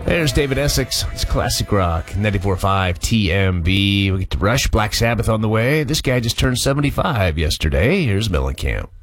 There's David Essex. It's classic rock. 94.5 TMB. We get to Rush. Black Sabbath on the way. This guy just turned 75 yesterday. Here's Mellencamp.